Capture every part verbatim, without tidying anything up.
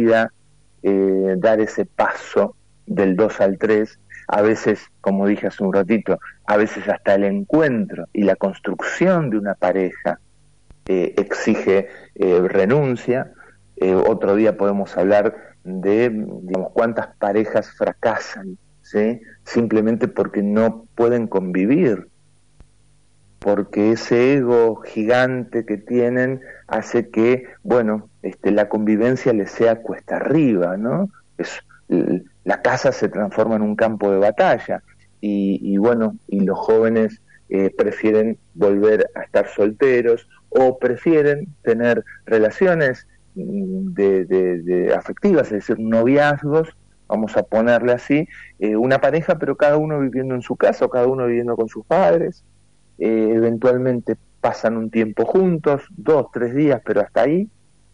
vida eh, dar ese paso del dos al tres. A veces, como dije hace un ratito, a veces hasta el encuentro y la construcción de una pareja eh, exige eh, renuncia. Eh, otro día podemos hablar de, digamos, cuántas parejas fracasan, ¿sí? Simplemente porque no pueden convivir, porque ese ego gigante que tienen hace que, bueno, este, la convivencia les sea cuesta arriba, ¿no? Es, la casa se transforma en un campo de batalla y, y bueno, y los jóvenes eh, prefieren volver a estar solteros o prefieren tener relaciones de, de, de afectivas, es decir, noviazgos, vamos a ponerle así, eh, una pareja, pero cada uno viviendo en su casa o cada uno viviendo con sus padres. Eh, eventualmente pasan un tiempo juntos, dos, tres días, pero hasta ahí,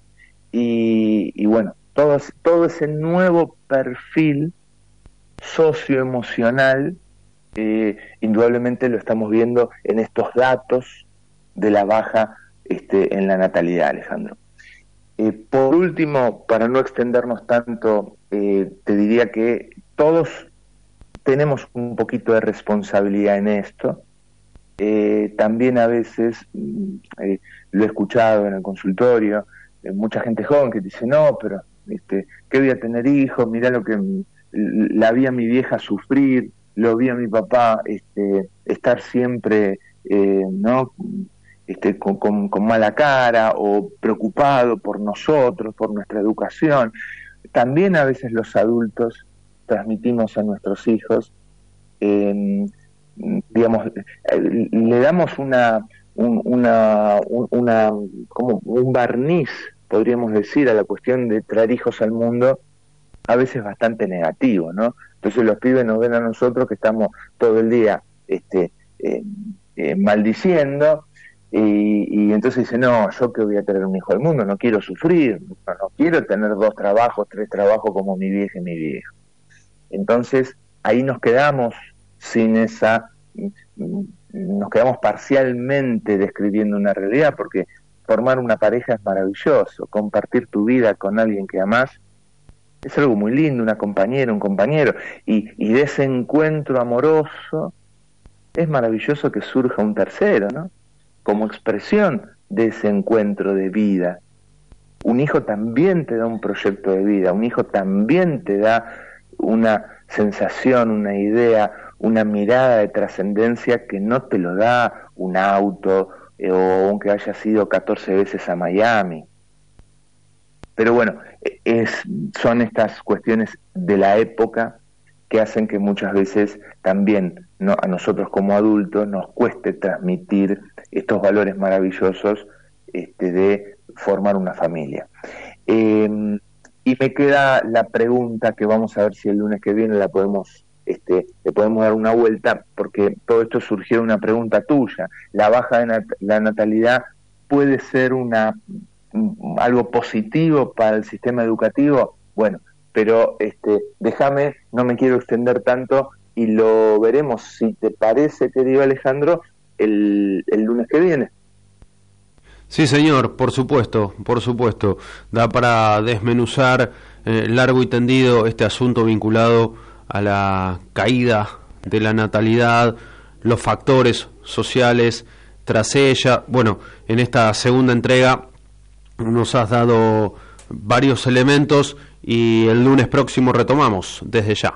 y, y bueno, todo, todo ese nuevo perfil socioemocional, eh, indudablemente lo estamos viendo en estos datos de la baja este, en la natalidad, Alejandro. Eh, por último, para no extendernos tanto, eh, te diría que todos tenemos un poquito de responsabilidad en esto. Eh, también a veces, eh, lo he escuchado en el consultorio, eh, mucha gente joven que dice, no, pero este, ¿qué voy a tener hijos? Mirá lo que la vi a mi vieja sufrir, lo vi a mi papá este, estar siempre eh, ¿no? este, con, con, con mala cara o preocupado por nosotros, por nuestra educación. También a veces los adultos transmitimos a nuestros hijos eh, digamos, le damos una, un, una, un, una, como un barniz, podríamos decir, a la cuestión de traer hijos al mundo, a veces bastante negativo, ¿no? Entonces los pibes nos ven a nosotros que estamos todo el día este, eh, eh, maldiciendo, y, y entonces dicen, no, yo que voy a tener un hijo al mundo, no quiero sufrir, no, no quiero tener dos trabajos, tres trabajos como mi vieja y mi viejo. Entonces ahí nos quedamos sin esa, nos quedamos parcialmente describiendo una realidad, porque formar una pareja es maravilloso, compartir tu vida con alguien que amás es algo muy lindo, una compañera, un compañero, y, y de ese encuentro amoroso es maravilloso que surja un tercero, ¿no? Como expresión de ese encuentro de vida. Un hijo también te da un proyecto de vida, un hijo también te da una sensación, una idea, una mirada de trascendencia que no te lo da un auto eh, o aunque hayas ido catorce veces a Miami. Pero bueno, es, son estas cuestiones de la época que hacen que muchas veces también, ¿no?, a nosotros como adultos nos cueste transmitir estos valores maravillosos este, de formar una familia. Eh, y me queda la pregunta que vamos a ver si el lunes que viene la podemos, este, le podemos dar una vuelta, porque todo esto surgió de una pregunta tuya. ¿La baja de nat- la natalidad puede ser una algo positivo para el sistema educativo? Bueno, pero este, déjame, no me quiero extender tanto y lo veremos, si te parece, querido Alejandro, el, el lunes que viene. Sí, señor, por supuesto, por supuesto. Da para desmenuzar eh, largo y tendido este asunto vinculado a la caída de la natalidad, los factores sociales tras ella. Bueno, en esta segunda entrega nos has dado varios elementos y el lunes próximo retomamos desde ya.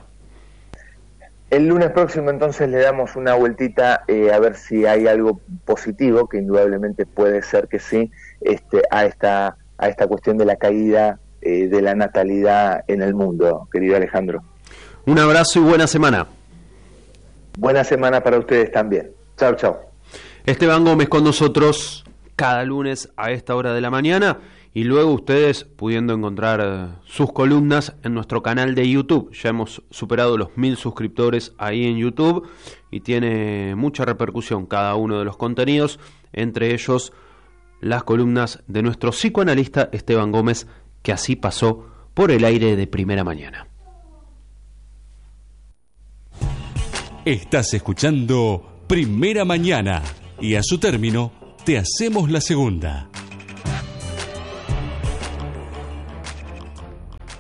El lunes próximo entonces le damos una vueltita eh, a ver si hay algo positivo, que indudablemente puede ser que sí, este, a esta a esta cuestión de la caída eh, de la natalidad en el mundo, querido Alejandro. Un abrazo y buena semana. Buena semana para ustedes también. Chao, chao. Esteban Gómez con nosotros cada lunes a esta hora de la mañana, y luego ustedes pudiendo encontrar eh, sus columnas en nuestro canal de YouTube. Ya hemos superado los mil suscriptores ahí en YouTube y tiene mucha repercusión cada uno de los contenidos, entre ellos las columnas de nuestro psicoanalista Esteban Gómez, que así pasó por el aire de Primera Mañana. Estás escuchando Primera Mañana y a su término te hacemos la segunda.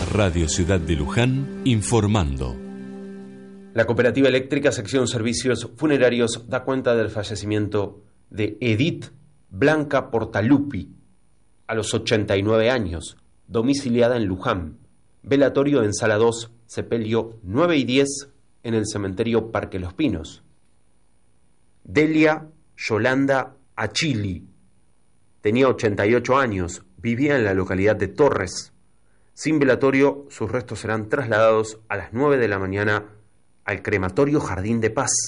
Radio Ciudad de Luján, informando. La Cooperativa Eléctrica Sección Servicios Funerarios da cuenta del fallecimiento de Edith Blanca Portaluppi, a los ochenta y nueve años, domiciliada en Luján. Velatorio en Sala dos, sepelio nueve y diez, en el cementerio Parque Los Pinos. Delia Yolanda Achili, tenía ochenta y ocho años, vivía en la localidad de Torres. Sin velatorio, sus restos serán trasladados a las nueve de la mañana al crematorio Jardín de Paz.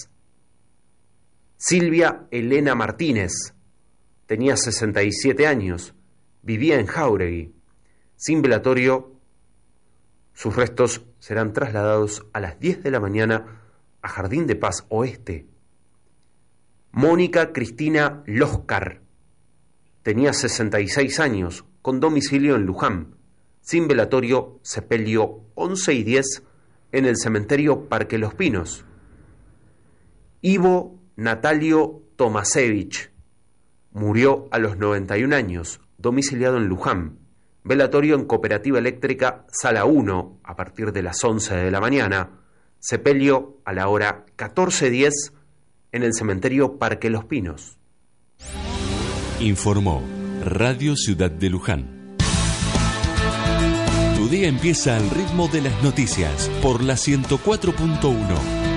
Silvia Elena Martínez, tenía sesenta y siete años, vivía en Jáuregui. Sin velatorio, sus restos serán trasladados a las diez de la mañana a Jardín de Paz Oeste. Mónica Cristina Loscar, tenía sesenta y seis años, con domicilio en Luján. Sin velatorio, sepelio once y diez en el cementerio Parque Los Pinos. Ivo Natalio Tomasevich, murió a los noventa y un años, domiciliado en Luján. Velatorio en Cooperativa Eléctrica Sala uno a partir de las once de la mañana. Sepelio a la hora catorce diez en el cementerio Parque Los Pinos. Informó Radio Ciudad de Luján. Tu día empieza al ritmo de las noticias por la ciento cuatro punto uno.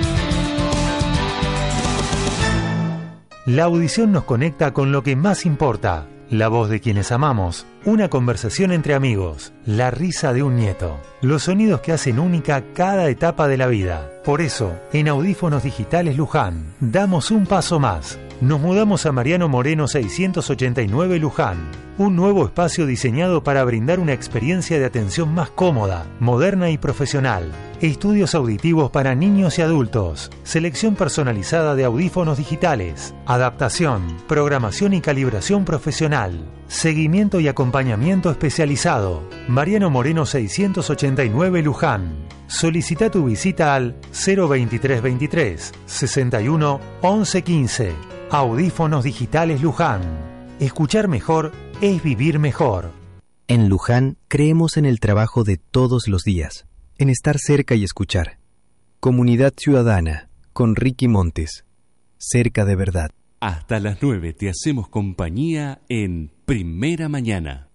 La audición nos conecta con lo que más importa, la voz de quienes amamos, una conversación entre amigos, la risa de un nieto, los sonidos que hacen única cada etapa de la vida. Por eso, en Audífonos Digitales Luján, damos un paso más. Nos mudamos a Mariano Moreno seiscientos ochenta y nueve Luján, un nuevo espacio diseñado para brindar una experiencia de atención más cómoda, moderna y profesional. Estudios auditivos para niños y adultos, selección personalizada de audífonos digitales, adaptación, programación y calibración profesional, seguimiento y acompañamiento especializado. Mariano Moreno seiscientos ochenta y nueve Luján. Solicita tu visita al cero veintitrés veintitrés sesenta y uno once quince. Audífonos Digitales Luján. Escuchar mejor es vivir mejor. En Luján creemos en el trabajo de todos los días, en estar cerca y escuchar. Comunidad Ciudadana, con Ricky Montes. Cerca de verdad. Hasta las nueve te hacemos compañía en Primera Mañana.